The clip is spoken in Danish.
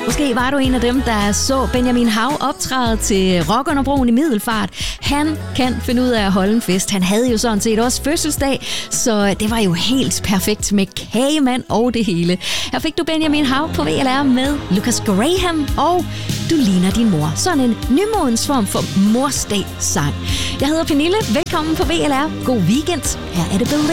Måske var du en af dem, der så Benjamin Hav optræde til Rockernebroen i Middelfart. Han kan finde ud af at holde en fest. Han havde jo sådan set også fødselsdag, så det var jo helt perfekt med kagemand og det hele. Her fik du Benjamin Hav på VLR med Lucas Graham og Du ligner din mor. Sådan en nymodens form for morsdag-sang. Jeg hedder Pernille. Velkommen på VLR. God weekend. Her er det Believe.